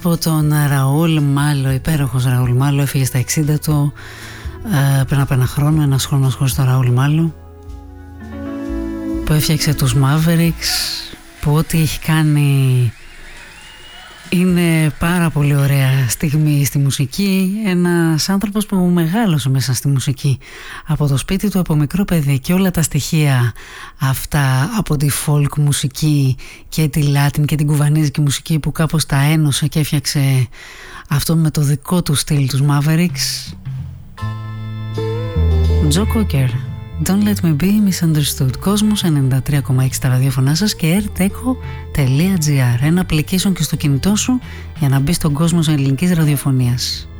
από τον Ραούλ Μάλο, υπέροχος Ραούλ Μάλο, έφυγε στα 60 του πριν από ένα χρόνο, ένας χρόνος χωρίς τον Ραούλ Μάλο, που έφτιαξε τους Mavericks, που ό,τι έχει κάνει είναι πάρα πολύ ωραία στιγμή στη μουσική. Ένας άνθρωπος που μεγάλωσε μέσα στη μουσική από το σπίτι του, από μικρό παιδί, και όλα τα στοιχεία αυτά από τη folk μουσική και τη Latin και την κουβανίζικη μουσική που κάπως τα ένωσε και έφτιαξε αυτό με το δικό του στυλ, τους Mavericks. Joe Cocker, Don't Let Me Be Misunderstood. Κόσμος 93,6 στα ραδιόφωνά σας και airteco.gr, ένα application και στο κινητό σου για να μπει στον κόσμο της ελληνικής ραδιοφωνίας.